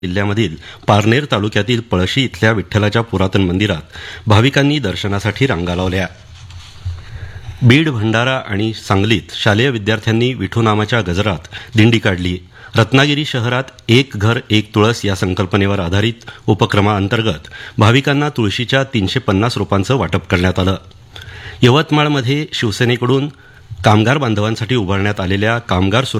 जिल्ह्यामधील पारनेर तालुक्यातील पळशी इथल्या विठ्ठलाच्या पुरातन मंदिरात भाविकांनी दर्शनासाठी रांगा लावल्या. बीड, भंडारा आणि सांगलीत शालेय विद्यार्थ्यांनी विठूनामाच्या गजरात दिंडी काढली. रत्नागिरी शहरात एक घर एक तुळस या संकल्पनेवर आधारित उपक्रमाअंतर्गत भाविकांना तुळशीच्या 350 रोपांचं वाटप करण्यात आलं. यवतमाळमध्ये शिवसेनेकडून कामगार बांधवांसाठी उभारण्यात आलेल्या कामगार